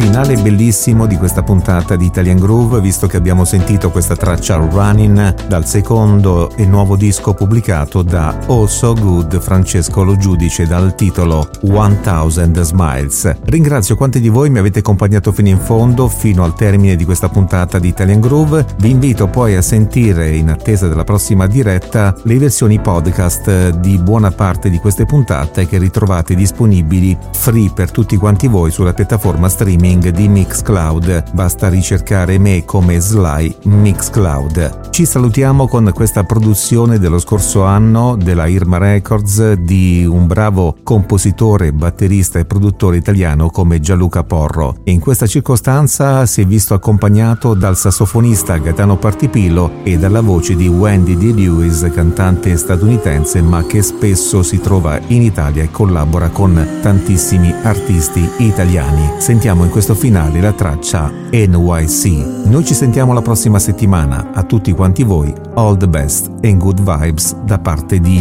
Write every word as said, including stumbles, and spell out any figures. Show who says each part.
Speaker 1: finale bellissimo di questa puntata di Italian Groove, visto che abbiamo sentito questa traccia Running dal secondo e nuovo disco pubblicato da Oh So Good Francesco Lo Giudice dal titolo Thousand Smiles. Ringrazio quanti di voi mi avete accompagnato fino in fondo, fino al termine di questa puntata di Italian Groove. Vi invito poi a sentire, in attesa della prossima diretta, le versioni podcast di buona parte di queste puntate che ritrovate disponibili free per tutti quanti voi sulla piattaforma streaming di Mixcloud. Basta ricercare me come Sly Mixcloud. Ci salutiamo con questa produzione dello scorso anno della Irma Records di un bravo compositore, batterista e produttore italiano come Gianluca Porro. In questa circostanza si è visto accompagnato dal sassofonista Gaetano Partipillo e dalla voce di Wendy D. Lewis, cantante statunitense ma che spesso si trova in Italia e collabora con tantissimi artisti italiani. Sentiamo in questo finale la traccia N Y C. Noi ci sentiamo la prossima settimana. A tutti quanti voi, all the best and good vibes da parte di